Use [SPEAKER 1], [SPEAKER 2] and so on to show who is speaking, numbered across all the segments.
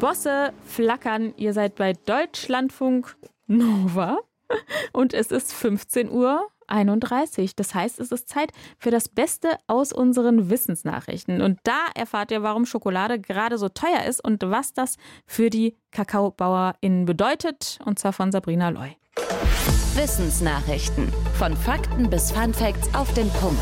[SPEAKER 1] Bosse flackern, ihr seid bei Deutschlandfunk Nova und es ist 15:31 Uhr. Das heißt, es ist Zeit für das Beste aus unseren Wissensnachrichten. Und da erfahrt ihr, warum Schokolade gerade so teuer ist und was das für die KakaobauerInnen bedeutet. Und zwar von Sabrina Loy.
[SPEAKER 2] Wissensnachrichten. Von Fakten bis Funfacts auf den Punkt.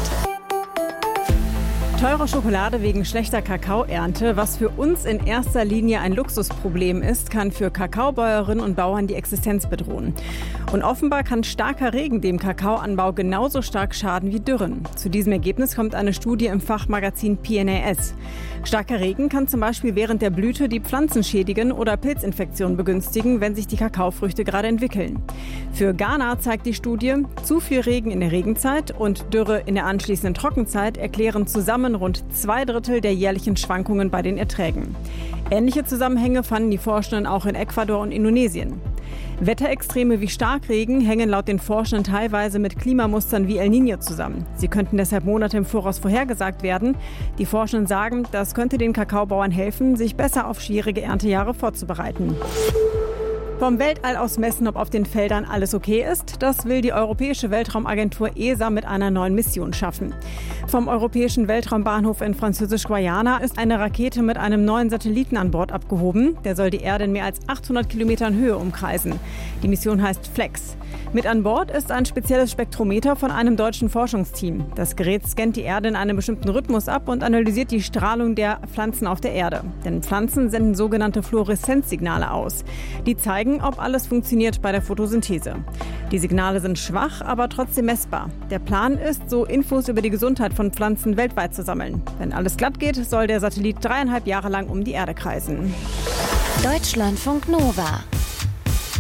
[SPEAKER 3] Teure Schokolade wegen schlechter Kakaoernte, was für uns in erster Linie ein Luxusproblem ist, kann für Kakaobäuerinnen und Bauern die Existenz bedrohen. Und offenbar kann starker Regen dem Kakaoanbau genauso stark schaden wie Dürren. Zu diesem Ergebnis kommt eine Studie im Fachmagazin PNAS. Starker Regen kann zum Beispiel während der Blüte die Pflanzen schädigen oder Pilzinfektionen begünstigen, wenn sich die Kakaofrüchte gerade entwickeln. Für Ghana zeigt die Studie, zu viel Regen in der Regenzeit und Dürre in der anschließenden Trockenzeit erklären zusammen rund 2/3 der jährlichen Schwankungen bei den Erträgen. Ähnliche Zusammenhänge fanden die Forschenden auch in Ecuador und Indonesien. Wetterextreme wie Starkregen hängen laut den Forschenden teilweise mit Klimamustern wie El Niño zusammen. Sie könnten deshalb Monate im Voraus vorhergesagt werden. Die Forschenden sagen, das könnte den Kakaobauern helfen, sich besser auf schwierige Erntejahre vorzubereiten. Vom Weltall aus messen, ob auf den Feldern alles okay ist, das will die Europäische Weltraumagentur ESA mit einer neuen Mission schaffen. Vom Europäischen Weltraumbahnhof in Französisch-Guayana ist eine Rakete mit einem neuen Satelliten an Bord abgehoben. Der soll die Erde in mehr als 800 Kilometern Höhe umkreisen. Die Mission heißt FLEX. Mit an Bord ist ein spezielles Spektrometer von einem deutschen Forschungsteam. Das Gerät scannt die Erde in einem bestimmten Rhythmus ab und analysiert die Strahlung der Pflanzen auf der Erde. Denn Pflanzen senden sogenannte Fluoreszenzsignale aus. Die zeigen, ob alles funktioniert bei der Photosynthese. Die Signale sind schwach, aber trotzdem messbar. Der Plan ist, so Infos über die Gesundheit von Pflanzen weltweit zu sammeln. Wenn alles glatt geht, soll der Satellit 3,5 Jahre lang um die Erde kreisen.
[SPEAKER 2] Deutschlandfunk Nova.